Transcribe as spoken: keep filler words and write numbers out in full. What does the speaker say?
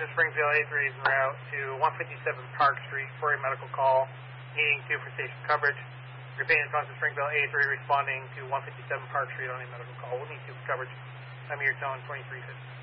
to Springfield eight three is en route to one fifty-seven Park Street for a medical call, needing two for station coverage. Repeating response to Springfield eight three responding to one fifty-seven Park Street on a medical call. We'll need two for coverage. I'm your tone twenty-three fifty.